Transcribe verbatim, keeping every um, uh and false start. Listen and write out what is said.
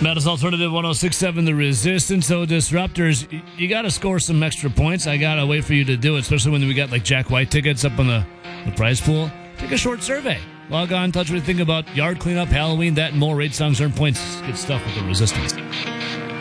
Metal's Alternative one oh six point seven, The Resistance. So, Disruptors, y- you got to score some extra points. I got to wait for you to do it, especially when we got like Jack White tickets up on the, the prize pool. Take a short survey. Log on, touch what you think about yard cleanup, Halloween, that and more. Rate songs, earn points. Good stuff with The Resistance.